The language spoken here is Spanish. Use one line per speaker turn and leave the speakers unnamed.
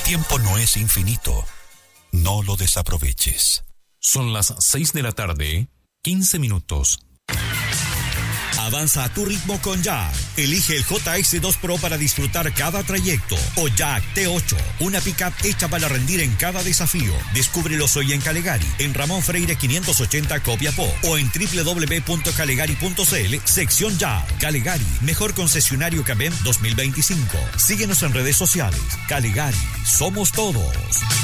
tiempo no es infinito. No lo desaproveches.
Son las 6 de la tarde, 15 minutos.
Avanza a tu ritmo con Jack. Elige el JX2 Pro para disfrutar cada trayecto. O Jack T8, una pickup hecha para rendir en cada desafío. Descúbrelos hoy en Calegari, en Ramón Freire 580 Copiapó, o en www.calegari.cl, sección Jack. Calegari, mejor concesionario CABEM 2025. Síguenos en redes sociales. Calegari, somos todos.